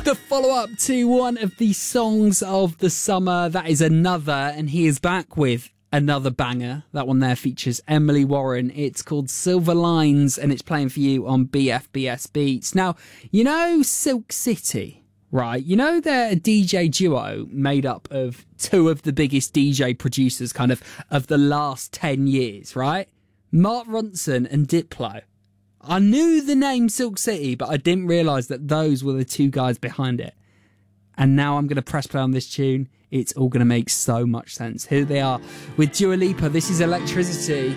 The follow-up to one of the songs of the summer, that is Another, and he is back with another banger. That one there features Emily Warren. It's called Silver Lines, and it's playing for you on BFBS Beats. Now, you know Silk City, right? You know they're a DJ duo made up of two of the biggest DJ producers kind of the last 10 years, right? Mark Ronson and Diplo. I knew the name Silk City, but I didn't realise that those were the two guys behind it. And now I'm going to press play on this tune. It's all going to make so much sense. Here they are with Dua Lipa. This is Electricity.